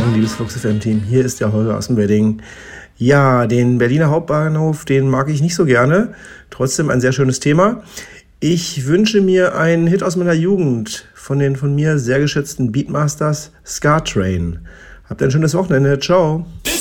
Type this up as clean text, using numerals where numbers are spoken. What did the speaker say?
Morgen, liebes Flux FM-Team. Hier ist der Holger aus dem Wedding. Ja, den Berliner Hauptbahnhof, den mag ich nicht so gerne. Trotzdem ein sehr schönes Thema. Ich wünsche mir einen Hit aus meiner Jugend von den von mir sehr geschätzten Beatmasters, Ska Train. Habt ein schönes Wochenende. Ciao.